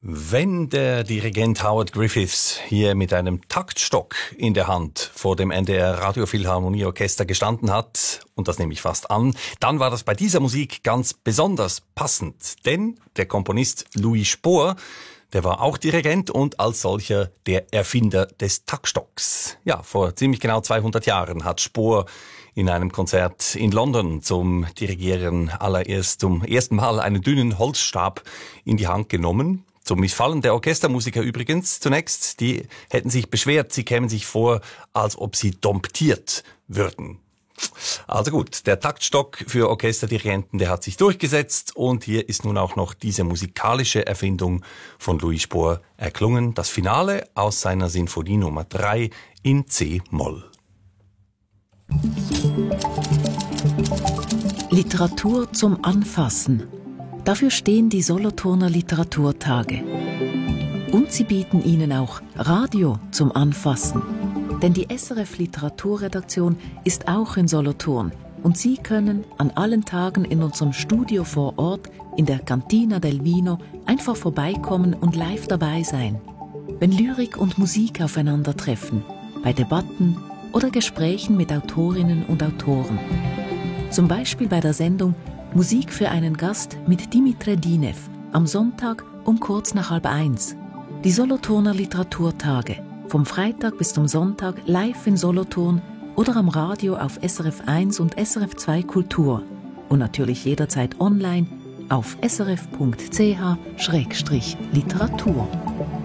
Wenn der Dirigent Howard Griffiths hier mit einem Taktstock in der Hand vor dem NDR Radiophilharmonieorchester gestanden hat, und das nehme ich fast an, dann war das bei dieser Musik ganz besonders passend. Denn der Komponist Louis Spohr, der war auch Dirigent und als solcher der Erfinder des Taktstocks. Ja, vor ziemlich genau 200 Jahren hat Spohr in einem Konzert in London zum Dirigieren zum ersten Mal einen dünnen Holzstab in die Hand genommen. Zum Missfallen der Orchestermusiker übrigens zunächst. Die hätten sich beschwert, sie kämen sich vor, als ob sie domptiert würden. Also gut, der Taktstock für Orchesterdirigenten, der hat sich durchgesetzt und hier ist nun auch noch diese musikalische Erfindung von Louis Spohr erklungen. Das Finale aus seiner Sinfonie Nummer 3 in C-Moll. Literatur zum Anfassen. Dafür stehen die Solothurner Literaturtage. Und sie bieten Ihnen auch Radio zum Anfassen. Denn die SRF Literaturredaktion ist auch in Solothurn. Und Sie können an allen Tagen in unserem Studio vor Ort, in der Cantina del Vino, einfach vorbeikommen und live dabei sein. Wenn Lyrik und Musik aufeinandertreffen, bei Debatten oder Gesprächen mit Autorinnen und Autoren. Zum Beispiel bei der Sendung Musik für einen Gast mit Dimitri Dinev am Sonntag um kurz nach 12:30. Die Solothurner Literaturtage. Vom Freitag bis zum Sonntag live in Solothurn oder am Radio auf SRF 1 und SRF 2 Kultur. Und natürlich jederzeit online auf srf.ch/literatur.